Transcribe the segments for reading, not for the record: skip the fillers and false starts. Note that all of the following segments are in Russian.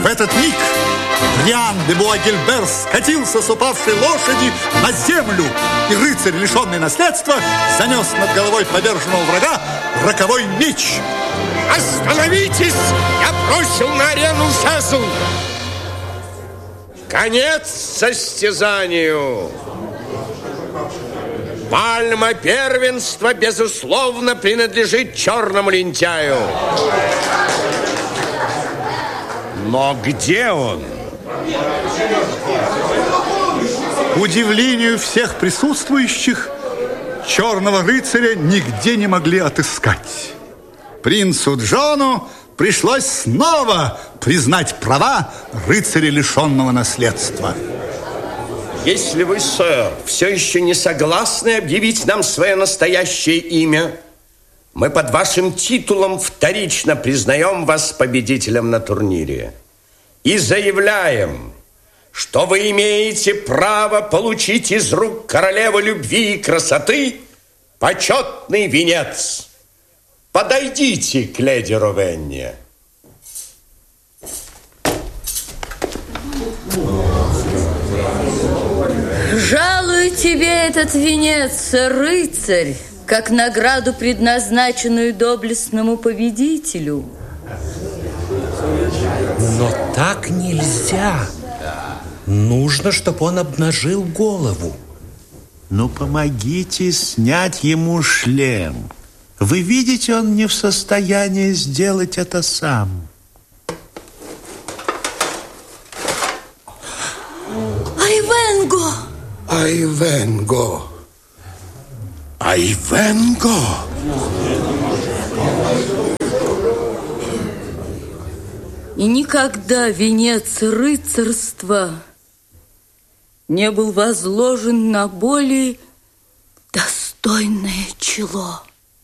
В этот миг Бриан де Буа-Гильбер скатился с упавшей лошади на землю, и рыцарь, лишенный наследства, занес над головой поверженного врага роковой меч. Остановитесь! Я бросил на арену жезл! Конец состязанию! Пальма первенства, безусловно, принадлежит черному лентяю. Но где он? К удивлению всех присутствующих, черного рыцаря нигде не могли отыскать. Принцу Джону пришлось снова признать права рыцаря, лишенного наследства. Если вы, сэр, все еще не согласны объявить нам свое настоящее имя, мы под вашим титулом вторично признаем вас победителем на турнире и заявляем, что вы имеете право получить из рук королевы любви и красоты почетный венец. Подойдите к леди Ровенне. Жалую тебе этот венец, рыцарь, как награду, предназначенную доблестному победителю. Но так нельзя. Нужно, чтобы он обнажил голову. Ну, помогите снять ему шлем. Вы видите, он не в состоянии сделать это сам. Айвенго! Айвенго! Айвенго! И никогда венец рыцарства не был возложен на более достойное чело.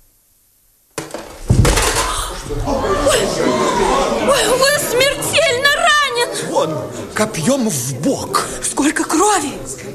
Ой, вы смертельно ранен! Вон, копьем в бок. Сколько крови!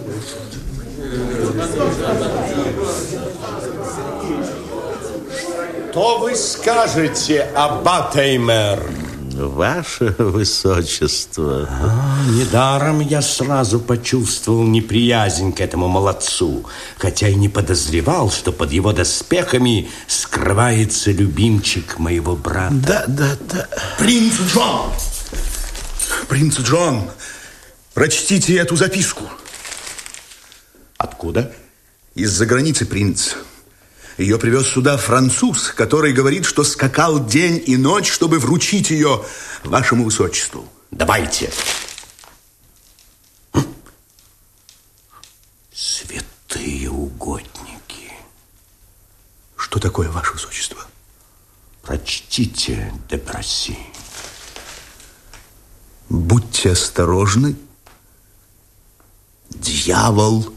Что вы скажете, аббат Эймер? Ваше высочество. Недаром я сразу почувствовал неприязнь к этому молодцу, хотя и не подозревал, что под его доспехами скрывается любимчик моего брата. Да. Принц Джон! Принц Джон, прочтите эту записку. Откуда? Из-за границы, принц. Ее привез сюда француз, который говорит, что скакал день и ночь, чтобы вручить ее вашему высочеству. Давайте. Святые угодники. Что такое, ваше высочество? Прочтите, де Браси. Будьте осторожны. Дьявол